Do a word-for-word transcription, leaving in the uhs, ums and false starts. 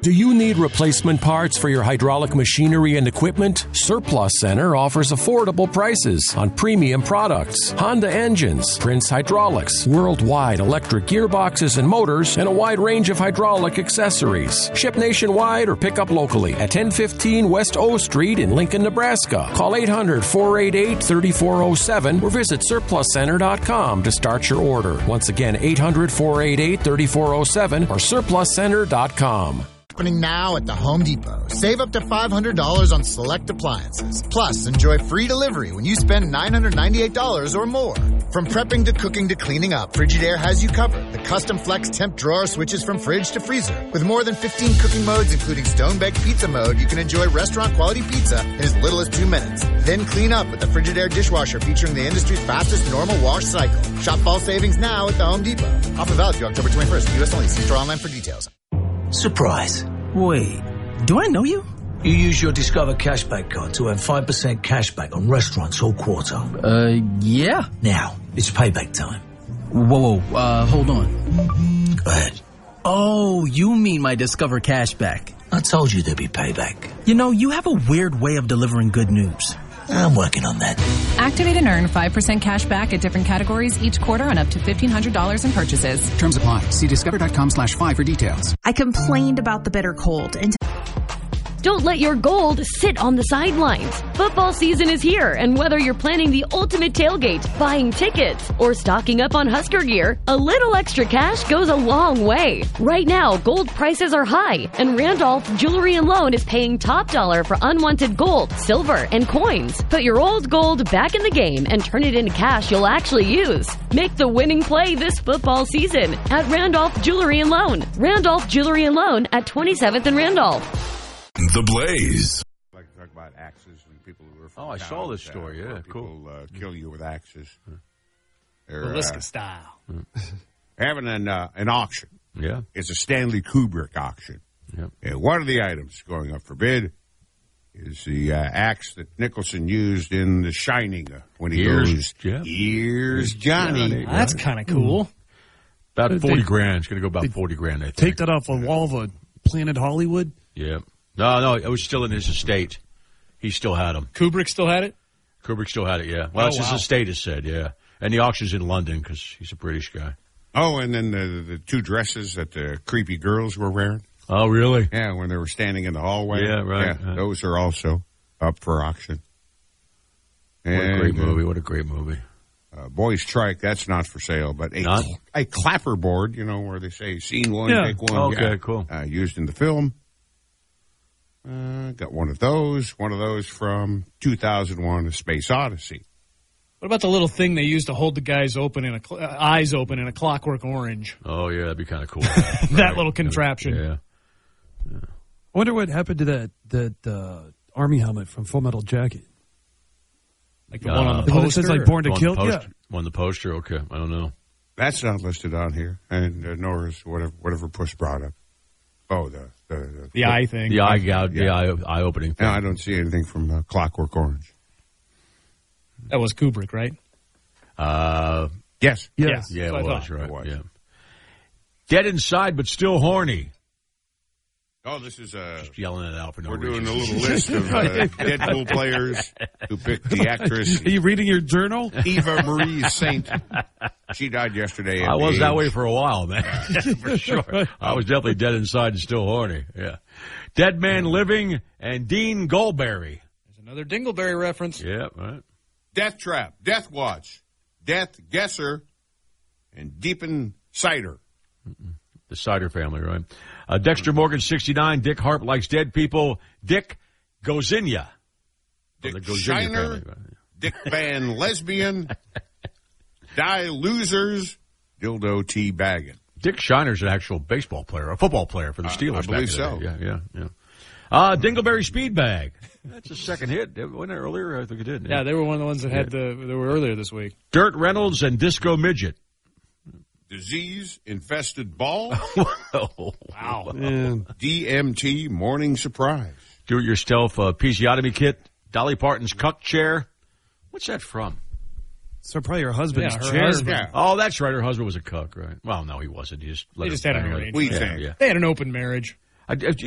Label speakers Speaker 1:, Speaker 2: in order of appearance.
Speaker 1: Do you need replacement parts for your hydraulic machinery and equipment? Surplus Center offers affordable prices on premium products, Honda engines, Prince Hydraulics, worldwide electric gearboxes and motors, and a wide range of hydraulic accessories. Ship nationwide or pick up locally at ten fifteen West O Street in Lincoln, Nebraska. Call eight hundred, four eight eight, three four zero seven or visit surplus center dot com to start your order. Once again, eight hundred, four eight eight, three four zero seven or surplus center dot com.
Speaker 2: Happening now at the Home Depot. Save up to five hundred dollars on select appliances. Plus, enjoy free delivery when you spend nine hundred ninety-eight dollars or more. From prepping to cooking to cleaning up, Frigidaire has you covered. The custom flex temp drawer switches from fridge to freezer. With more than fifteen cooking modes, including stone-baked pizza mode, you can enjoy restaurant-quality pizza in as little as two minutes. Then clean up with the Frigidaire dishwasher featuring the industry's fastest normal wash cycle. Shop fall savings now at the Home Depot. Offer valid through October twenty-first. U S only. See store online for details.
Speaker 3: Surprise.
Speaker 4: Wait, do I know you?
Speaker 3: You use your Discover Cashback card to earn five percent cashback on restaurants all quarter.
Speaker 4: Uh, yeah.
Speaker 3: Now, it's payback time.
Speaker 4: Whoa, whoa, uh, hold on.
Speaker 3: Go ahead.
Speaker 4: Oh, you mean my Discover Cashback.
Speaker 3: I told you there'd be payback.
Speaker 4: You know, you have a weird way of delivering good news.
Speaker 3: I'm working on that.
Speaker 5: Activate and earn five percent cash back at different categories each quarter on up to fifteen hundred dollars in purchases.
Speaker 6: Terms apply. See discover.com slash five for details.
Speaker 7: I complained about the bitter cold and
Speaker 8: Don't let your gold sit on the sidelines. Football season is here, and whether you're planning the ultimate tailgate, buying tickets, or stocking up on Husker gear, a little extra cash goes a long way. Right now, gold prices are high, and Randolph Jewelry and Loan is paying top dollar for unwanted gold, silver, and coins. Put your old gold back in the game and turn it into cash you'll actually use. Make the winning play this football season at Randolph Jewelry and Loan. Randolph Jewelry and Loan at twenty-seventh and Randolph.
Speaker 9: The Blaze.
Speaker 10: I'd like to talk about axes and people who are from
Speaker 11: Oh, I
Speaker 10: towns,
Speaker 11: saw this story,
Speaker 10: uh,
Speaker 11: yeah, cool.
Speaker 10: People uh, kill you with axes.
Speaker 12: Velisca
Speaker 10: uh,
Speaker 12: style.
Speaker 10: having an uh, an auction.
Speaker 11: Yeah.
Speaker 10: It's a Stanley Kubrick auction.
Speaker 11: Yep.
Speaker 10: And one of the items going up for bid is the uh, axe that Nicholson used in The Shining uh, when he
Speaker 11: Here's,
Speaker 10: goes,
Speaker 11: yeah.
Speaker 10: Here's Johnny.
Speaker 12: Johnny. That's kind of cool.
Speaker 11: About
Speaker 13: They-
Speaker 11: forty grand. It's going to go about forty grand, I think.
Speaker 13: Take that off a wall of a Planet Hollywood?
Speaker 11: Yeah. No, no, it was still in his estate. He still had them.
Speaker 12: Kubrick still had it?
Speaker 11: Kubrick still had it, yeah. Well,
Speaker 12: Oh,
Speaker 11: it's his
Speaker 12: wow.
Speaker 11: estate, has said, yeah. And the auction's in London because he's a British guy.
Speaker 10: Oh, and then the, the two dresses that the creepy girls were wearing.
Speaker 11: Oh, really?
Speaker 10: Yeah, when they were standing in the hallway.
Speaker 11: Yeah, right.
Speaker 10: Yeah, those are also up for auction.
Speaker 11: What a great
Speaker 10: And, uh,
Speaker 11: movie. What a great movie.
Speaker 10: Uh, Boys Trike, that's not for sale, but a,
Speaker 11: Not?
Speaker 10: a clapperboard, you know, where they say scene one,
Speaker 13: Yeah.
Speaker 10: take one.
Speaker 11: Okay,
Speaker 10: yeah,
Speaker 11: cool.
Speaker 10: Uh, used in the film. Uh, got one of those. One of those from two thousand one, A Space Odyssey.
Speaker 12: What about the little thing they used to hold the guys open in a cl- uh, eyes open in a Clockwork Orange?
Speaker 11: Oh, yeah, that'd be kind of cool.
Speaker 12: That
Speaker 11: Right.
Speaker 12: little contraption.
Speaker 11: Yeah.
Speaker 13: I wonder what happened to that that uh, army helmet from Full Metal Jacket.
Speaker 12: Like the
Speaker 11: Uh,
Speaker 12: one on the
Speaker 13: The one that
Speaker 12: poster?
Speaker 13: says, like, Born to
Speaker 11: On
Speaker 13: Kill?
Speaker 11: the
Speaker 13: Yeah.
Speaker 11: poster. On the poster? Okay. I don't know.
Speaker 10: That's not listed on here, and uh, nor is whatever whatever Puss brought up. Oh, the the, the,
Speaker 12: The eye thing.
Speaker 11: The eye gout, the
Speaker 10: Yeah.
Speaker 11: eye, eye opening thing.
Speaker 10: No, I don't see anything from uh, Clockwork Orange.
Speaker 12: That was Kubrick, right?
Speaker 11: Uh,
Speaker 10: Yes.
Speaker 13: Yes.
Speaker 11: yeah, it
Speaker 12: That's what I
Speaker 11: was,
Speaker 12: thought.
Speaker 11: right.
Speaker 10: It was.
Speaker 11: Yeah. Dead inside, but still horny.
Speaker 10: Oh, this is uh,
Speaker 11: Just yelling it out for no
Speaker 10: we're
Speaker 11: reason.
Speaker 10: doing a little list of uh, Deadpool players who picked the actress
Speaker 13: Are you reading your journal?
Speaker 10: Eva Marie Saint. She died yesterday. at
Speaker 11: I
Speaker 10: the
Speaker 11: was that
Speaker 10: age-
Speaker 11: way for a while, man. For sure. I was definitely dead inside and still horny. Yeah. Dead Man Living and Dean Goldberry.
Speaker 12: There's another Dingleberry reference.
Speaker 11: Yeah, right.
Speaker 10: Death Trap, Death Watch, Death Guesser, and Deepin Cider.
Speaker 11: The Cider family, right? Uh, Dexter Morgan, sixty-nine. Dick Harp likes dead people. Dick Gozinia.
Speaker 10: Dick
Speaker 11: From the Gozinia
Speaker 10: Shiner,
Speaker 11: family, right?
Speaker 10: Dick Van Lesbian, Die Losers, Dildo T Baggin.
Speaker 11: Dick Shiner's an actual baseball player, a football player for the
Speaker 10: Uh,
Speaker 11: Steelers.
Speaker 10: I
Speaker 11: back
Speaker 10: believe
Speaker 11: in the
Speaker 10: so.
Speaker 11: day. Yeah, yeah, yeah. Uh, Dingleberry Speed Bag. That's a second hit. Wasn't it earlier? I think it did.
Speaker 12: Yeah, they were one of the ones that had the. They were earlier this week.
Speaker 11: Dirt Reynolds and Disco Midget.
Speaker 10: Disease Infested Ball,
Speaker 12: Wow.
Speaker 13: Man.
Speaker 10: D M T Morning Surprise.
Speaker 11: Do-it-yourself uh, episiotomy kit. Dolly Parton's cuck chair. What's that from?
Speaker 13: So probably her husband's
Speaker 12: Yeah, her
Speaker 13: chair.
Speaker 12: husband.
Speaker 10: Yeah.
Speaker 11: Oh, that's right. Her husband was a cuck, right? Well, no, he wasn't. He just let
Speaker 12: They
Speaker 11: her
Speaker 12: just had an
Speaker 11: bang her.
Speaker 12: arrangement.
Speaker 10: We
Speaker 11: Yeah,
Speaker 10: think.
Speaker 11: yeah.
Speaker 12: They had an open marriage.
Speaker 11: I, I,